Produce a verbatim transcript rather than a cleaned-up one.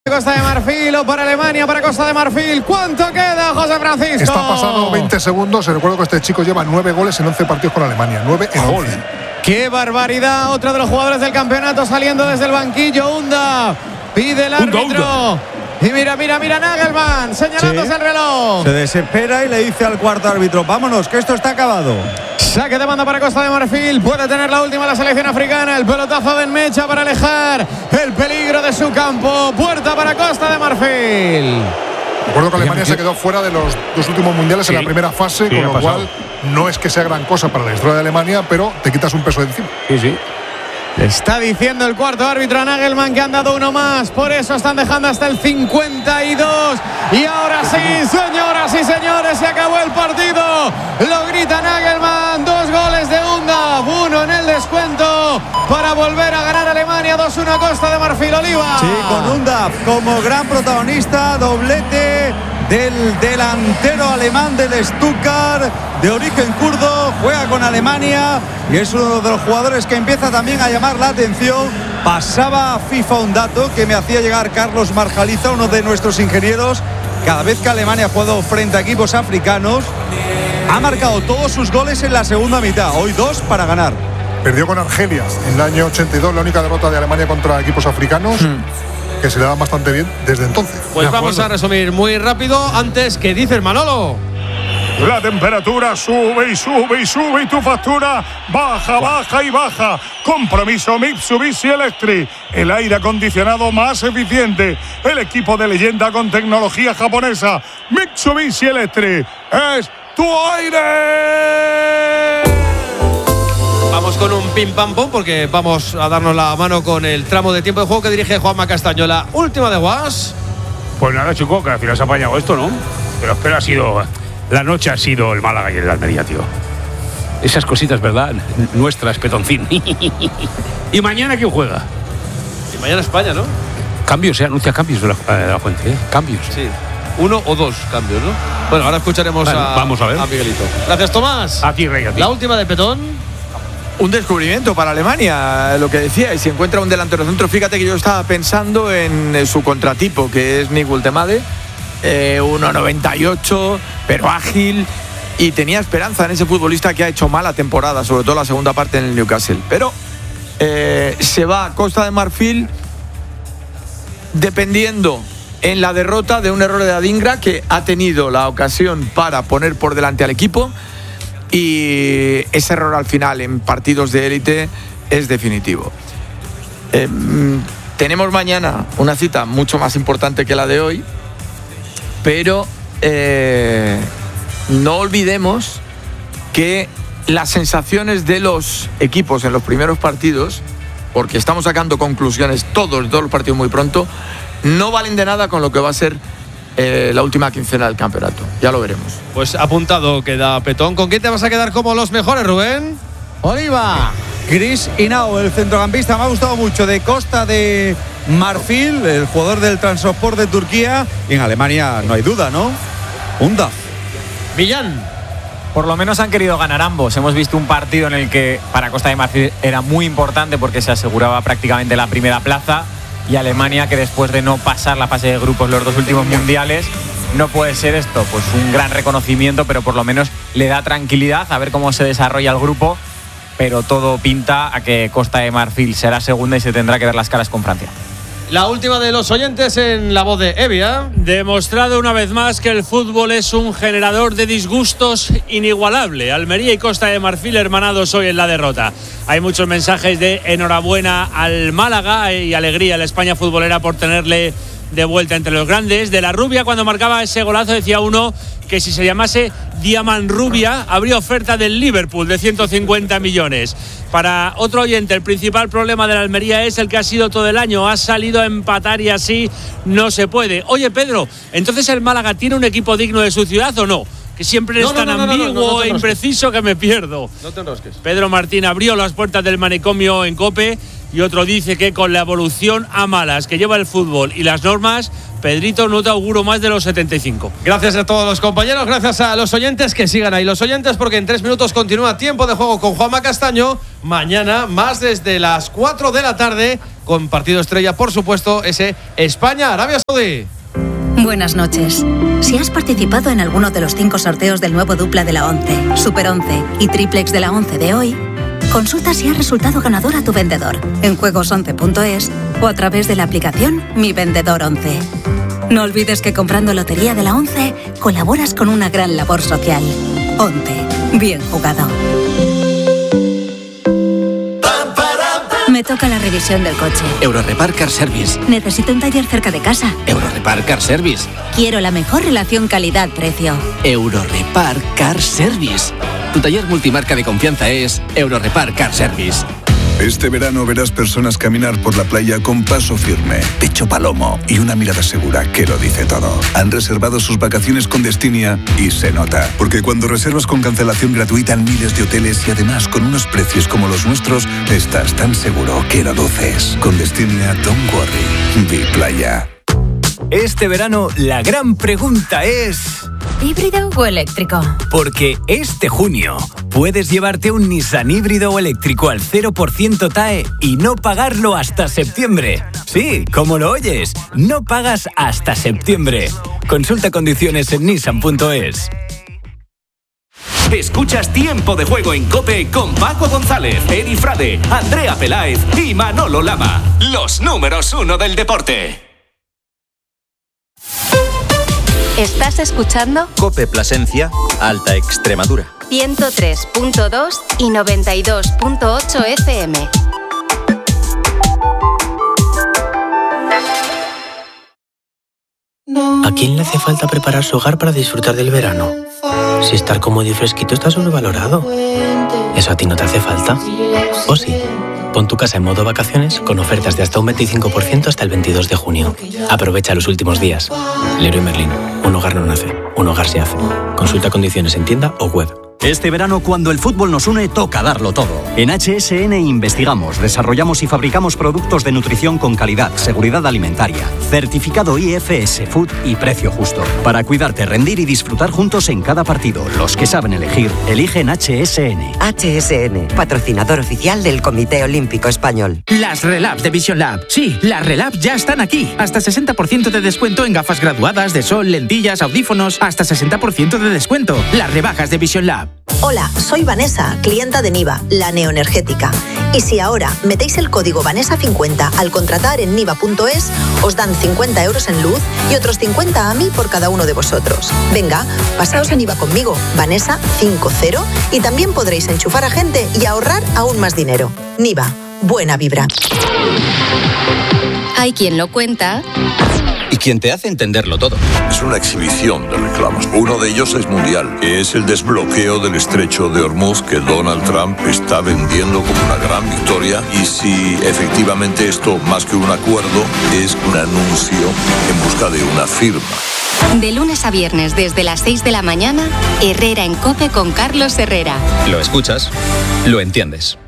Costa de Marfil o para Alemania, para Costa de Marfil. ¿Cuánto queda, José Francisco? Está pasado veinte segundos. Recuerdo que este chico lleva nueve goles en once partidos con Alemania. nueve en once. ¡Qué barbaridad! Otro de los jugadores del campeonato saliendo desde el banquillo. Unda pide el árbitro. Unda, Unda. Y mira, mira, mira Nagelmann señalándose sí. el reloj. Se desespera y le dice al cuarto árbitro: vámonos, que esto está acabado. Saque de banda para Costa de Marfil. Puede tener la última la selección africana. El pelotazo de Enmecha para alejar el peligro de su campo. Puerta para Costa de Marfil. Recuerdo que Alemania se quedó fuera de los dos últimos mundiales sí. en la primera fase, sí, con lo cual no es que sea gran cosa para la historia de Alemania, pero te quitas un peso de encima. Sí, sí. Le está diciendo el cuarto árbitro a Nagelmann que han dado uno más. Por eso están dejando hasta el cincuenta y dos. Y ahora sí, señoras y señores, se acabó el partido. Lo grita Nagelmann. Dos goles de Unda. Uno en el descuento para volver a ganar Alemania. dos uno Costa de Marfil. Oliva. Sí, con Unda como gran protagonista. Doblete del delantero alemán del Stuttgart, de origen kurdo, juega con Alemania y es uno de los jugadores que empieza también a llamar la atención. Pasaba a FIFA un dato que me hacía llegar Carlos Marjaliza, uno de nuestros ingenieros. Cada vez que Alemania ha jugado frente a equipos africanos, ha marcado todos sus goles en la segunda mitad. Hoy dos para ganar. Perdió con Argelia en el año ochenta y dos, la única derrota de Alemania contra equipos africanos. Hmm. que se le da bastante bien desde entonces. Pues vamos a resumir muy rápido. Antes, ¿qué dice el Manolo? La temperatura sube y sube y sube y tu factura baja, baja y baja. Compromiso Mitsubishi Electric. El aire acondicionado más eficiente. El equipo de leyenda con tecnología japonesa. Mitsubishi Electric. ¡Es tu aire! Vamos con un pim pam pum porque vamos a darnos la mano con el tramo de tiempo de juego que dirige Juanma Castaño. La última de Guas. Pues nada, chico, que al final se ha apañado esto, ¿no? Pero espera, ha sido... La noche ha sido el Málaga y el Almería, tío. Esas cositas, ¿verdad? Nuestras, Petoncín. ¿Y mañana quién juega? Y mañana España, ¿no? Cambios, se anuncia cambios de la, de la fuente, ¿eh? Cambios. Sí. Uno o dos cambios, ¿no? Bueno, ahora escucharemos bueno, a, vamos a, ver. a Miguelito. Gracias, Tomás. A ti, Rey, a ti. La última de Petón. Un descubrimiento para Alemania, lo que decía, y si encuentra un delantero centro, fíjate que yo estaba pensando en su contratipo, que es Nick Woltemade, eh, uno noventa y ocho, pero ágil, y tenía esperanza en ese futbolista que ha hecho mala temporada, sobre todo la segunda parte en el Newcastle. Pero eh, se va a Costa de Marfil dependiendo en la derrota de un error de Adingra, que ha tenido la ocasión para poner por delante al equipo. Y ese error al final en partidos de élite es definitivo. Eh, tenemos mañana una cita mucho más importante que la de hoy, pero eh, no olvidemos que las sensaciones de los equipos en los primeros partidos, porque estamos sacando conclusiones todos, todos los partidos muy pronto, no valen de nada con lo que va a ser Eh, la última quincena del campeonato. Ya lo veremos. Pues apuntado queda Petón. ¿Con quién te vas a quedar como los mejores, Rubén? Oliva. Chris Hinao, el centrocampista, me ha gustado mucho, de Costa de Marfil, el jugador del Trabzonspor de Turquía. Y en Alemania no hay duda, ¿no? Unda. Millán. Por lo menos han querido ganar ambos. Hemos visto un partido en el que para Costa de Marfil era muy importante porque se aseguraba prácticamente la primera plaza. Y Alemania, que después de no pasar la fase de grupos los dos últimos mundiales, no puede ser esto, pues un gran reconocimiento, pero por lo menos le da tranquilidad a ver cómo se desarrolla el grupo, pero todo pinta a que Costa de Marfil será segunda y se tendrá que ver las caras con Francia. La última de los oyentes en la voz de Evia. Demostrado una vez más que el fútbol es un generador de disgustos inigualable. Almería y Costa de Marfil hermanados hoy en la derrota. Hay muchos mensajes de enhorabuena al Málaga y alegría a la España futbolera por tenerle de vuelta entre los grandes. De la Rubia, cuando marcaba ese golazo, decía uno que si se llamase Diamanrubia habría oferta del Liverpool de ciento cincuenta millones. Para otro oyente, el principal problema de la Almería es el que ha sido todo el año. Ha salido a empatar y así no se puede. Oye, Pedro, ¿entonces el Málaga tiene un equipo digno de su ciudad o no? Que siempre no, es tan no, no, ambiguo no, no, no, no e impreciso que me pierdo. No te enrosques. Pedro Martín abrió las puertas del manicomio en COPE y otro dice que con la evolución a malas que lleva el fútbol y las normas, Pedrito, no te auguro más de los setenta y cinco. Gracias a todos los compañeros, gracias a los oyentes, que sigan ahí los oyentes, porque en tres minutos continúa Tiempo de Juego con Juanma Castaño. Mañana más desde las cuatro de la tarde con con partido estrella, por supuesto, ese España-Arabia Saudí. Buenas noches. Si has participado en alguno de los cinco sorteos del nuevo dupla de la once, Super once y Triplex de la once de hoy, consulta si has resultado ganador a tu vendedor en juegos once punto es o a través de la aplicación Mi Vendedor once. No olvides que comprando Lotería de la once colaboras con una gran labor social. once. Bien jugado. Me toca la revisión del coche. Eurorepar Car Service. Necesito un taller cerca de casa. Eurorepar Car Service. Quiero la mejor relación calidad-precio. Eurorepar Car Service. Tu taller multimarca de confianza es Eurorepar Car Service. Este verano verás personas caminar por la playa con paso firme, pecho palomo y una mirada segura que lo dice todo. Han reservado sus vacaciones con Destinia y se nota. Porque cuando reservas con cancelación gratuita en miles de hoteles y además con unos precios como los nuestros, estás tan seguro que lo luces. Con Destinia, don't worry. Be playa. Este verano la gran pregunta es... ¿híbrido o eléctrico? Porque este junio puedes llevarte un Nissan híbrido o eléctrico al cero por ciento T A E y no pagarlo hasta septiembre. Sí, como lo oyes, no pagas hasta septiembre. Consulta condiciones en nissan punto es. Escuchas Tiempo de Juego en COPE con Paco González, Edi Frade, Andrea Peláez y Manolo Lama. Los números uno del deporte. ¿Estás escuchando? COPE Plasencia, Alta Extremadura. ciento tres punto dos y noventa y dos punto ocho F M. ¿A quién le hace falta preparar su hogar para disfrutar del verano? Si estar cómodo y fresquito está sobrevalorado. ¿Eso a ti no te hace falta? ¿O sí? Pon tu casa en modo vacaciones con ofertas de hasta un veinticinco por ciento hasta el veintidós de junio. Aprovecha los últimos días. Leroy Merlin. Un hogar no nace, un hogar se hace. Consulta condiciones en tienda o web. Este verano, cuando el fútbol nos une, toca darlo todo. En H S N investigamos, desarrollamos y fabricamos productos de nutrición con calidad, seguridad alimentaria, certificado I F S Food y precio justo. Para cuidarte, rendir y disfrutar juntos en cada partido. Los que saben elegir, eligen H S N. H S N, patrocinador oficial del Comité Olímpico Español. Las Relabs de Vision Lab. Sí, las Relabs ya están aquí. Hasta sesenta por ciento de descuento en gafas graduadas, de sol, lentillas, audífonos. Hasta sesenta por ciento de descuento. Las rebajas de Vision Lab. Hola, soy Vanessa, clienta de Niva, la neoenergética. Y si ahora metéis el código Vanessa cincuenta al contratar en niva punto es, os dan cincuenta euros en luz y otros cincuenta a mí por cada uno de vosotros. Venga, pasaos a Niva conmigo, Vanessa cincuenta, y también podréis enchufar a gente y ahorrar aún más dinero. Niva, buena vibra. Hay quien lo cuenta y quien te hace entenderlo todo. Es una exhibición de reclamos. Uno de ellos es mundial, que es el desbloqueo del estrecho de Hormuz que Donald Trump está vendiendo como una gran victoria. Y si efectivamente esto, más que un acuerdo, es un anuncio en busca de una firma. De lunes a viernes desde las seis de la mañana, Herrera en COPE con Carlos Herrera. Lo escuchas, lo entiendes.